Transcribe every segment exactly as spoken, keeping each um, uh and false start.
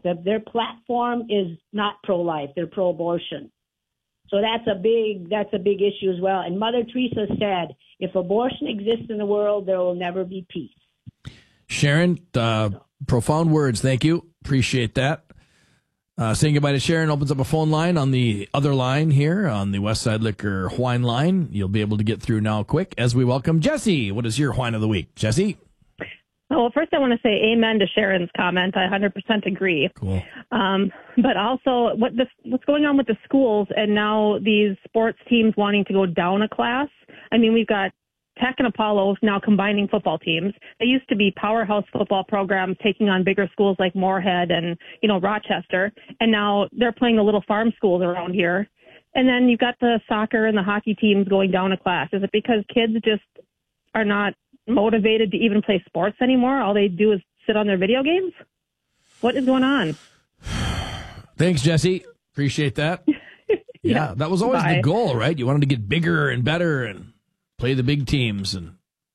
that their platform is not pro-life; they're pro-abortion. So that's a big that's a big issue as well. And Mother Teresa said, if abortion exists in the world, there will never be peace. Sharon, uh, profound words. Thank you. Appreciate that. Uh, saying goodbye to Sharon opens up a phone line on the other line here on the Westside Liquor Wine line. You'll be able to get through now quick as we welcome Jesse. What is your wine of the week? Jesse? Oh, well, first I want to say amen to Sharon's comment. I one hundred percent agree. Cool. Um, but also what the, what's going on with the schools and now these sports teams wanting to go down a class. I mean, we've got Tech and Apollo now combining football teams. They used to be powerhouse football programs taking on bigger schools like Moorhead and, you know, Rochester. And now they're playing the little farm schools around here. And then you've got the soccer and the hockey teams going down a class. Is it because kids just are not motivated to even play sports anymore? All they do is sit on their video games? What is going on? Thanks, Jesse. Appreciate that. yeah, yeah, that was always Bye. the goal, right? You wanted to get bigger and better and play the big teams. And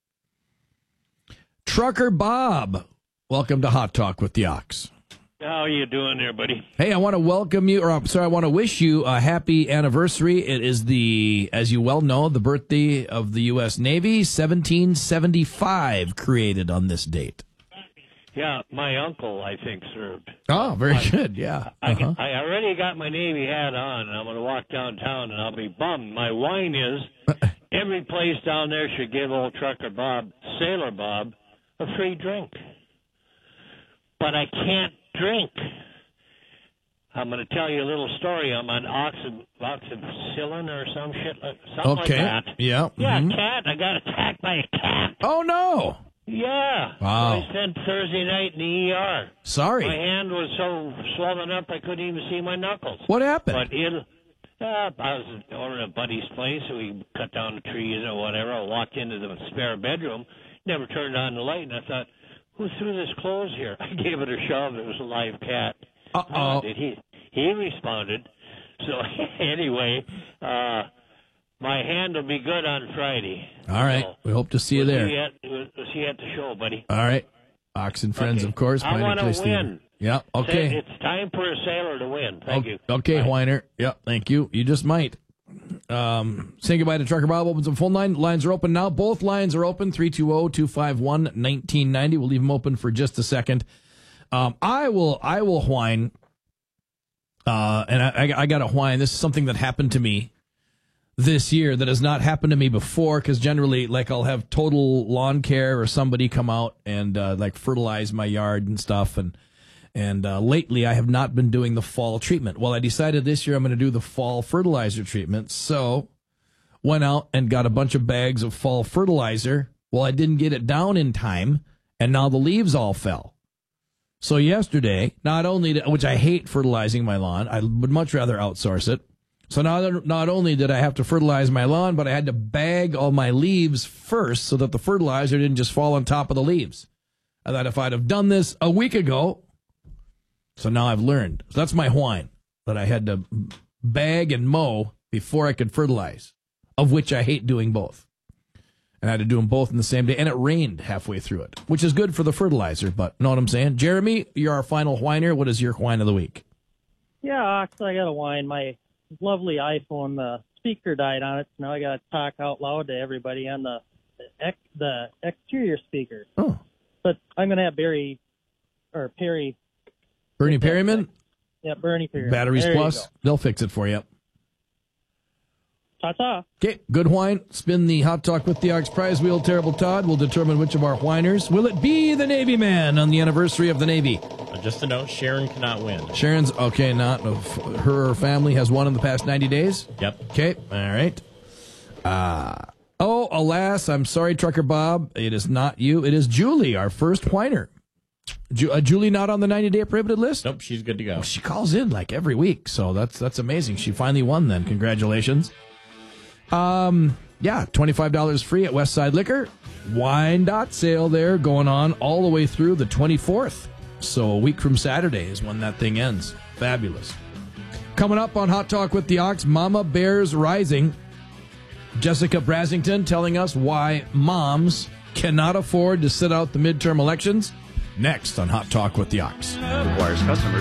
Trucker Bob, welcome to Hot Talk with the Ox. How are you doing there, buddy? Hey, I want to welcome you, or I'm sorry, I want to wish you a happy anniversary. It is the, as you well know, the birthday of the U S Navy, seventeen seventy-five, created on this date. Yeah, my uncle, I think, served. Oh, very I, good, yeah. Uh-huh. I, I already got my Navy hat on, and I'm going to walk downtown, and I'll be bummed. My wine is, every place down there should give old Trucker Bob, Sailor Bob, a free drink. But I can't drink. I'm going to tell you a little story. I'm on oxy, oxycillin or some shit, like, something okay. like that. Yeah. Yeah, mm-hmm. cat. I got attacked by a cat. Oh, no. Yeah. Wow. I spent Thursday night in the E R. Sorry. My hand was so swollen up I couldn't even see my knuckles. What happened? But it, uh, I was over at a buddy's place, so we cut down the trees or whatever. I walked into the spare bedroom, never turned on the light, and I thought, who threw this clothes here? I gave it a shove. It was a live cat. Uh-oh. Uh, did he? He responded. So anyway, uh, my hand will be good on Friday. All right. So we hope to see we'll you there. See you, at, we'll see you at the show, buddy. All right. Ox and Friends, okay. of course. I want to win. Theater. Yeah, okay. It's time for a sailor to win. Thank o- you. Okay, Bye. Weiner. Yeah, thank you. You just might. Um, saying goodbye to Trucker Bob. Opens up phone line. Lines are open now. Both lines are open. three two zero, two five one, one nine nine zero. We'll leave them open for just a second. Um, I will I will whine. Uh, and I, I, I got to whine. This is something that happened to me this year that has not happened to me before, because generally, like, I'll have Total Lawn Care or somebody come out and uh, like fertilize my yard and stuff. And and uh, lately, I have not been doing the fall treatment. Well, I decided this year I'm going to do the fall fertilizer treatment. So went out and got a bunch of bags of fall fertilizer. Well, I didn't get it down in time, and now the leaves all fell. So yesterday, not only, did, which I hate fertilizing my lawn, I would much rather outsource it. So not, not only did I have to fertilize my lawn, but I had to bag all my leaves first so that the fertilizer didn't just fall on top of the leaves. I thought if I'd have done this a week ago, so now I've learned. So that's my whine, that I had to bag and mow before I could fertilize, of which I hate doing both. And I had to do them both in the same day, and it rained halfway through it, which is good for the fertilizer, but know what I'm saying? Jeremy, you're our final whiner. What is your whine of the week? Yeah, Ox, I got to whine. My lovely iPhone, the speaker died on it, so now I got to talk out loud to everybody on the the, ex, the exterior speaker. Oh. But I'm going to have Barry, or Perry. Bernie Perryman? Yeah, Bernie Perryman. Batteries there Plus. They'll fix it for you. Ta-ta. Okay, good whine. Spin the Hot Talk with the Ox prize wheel. Terrible Todd will determine which of our whiners. Will it be the Navy man on the anniversary of the Navy? Uh, just a note, Sharon cannot win. Sharon's, okay, not. Her or family has won in the past ninety days? Yep. Okay, all right. Uh, oh, alas, I'm sorry, Trucker Bob. It is not you. It is Julie, our first whiner. Ju- uh, Julie not on the ninety-day prohibited list? Nope, she's good to go. Well, she calls in like every week, so that's that's amazing. She finally won then. Congratulations. Um, yeah, twenty-five dollars free at Westside Liquor. Wine dot sale there going on all the way through the twenty-fourth. So a week from Saturday is when that thing ends. Fabulous. Coming up on Hot Talk with the Ox, Mama Bears Rising. Jessica Brasington telling us why moms cannot afford to sit out the midterm elections. Next on Hot Talk with the Ox. Requires customers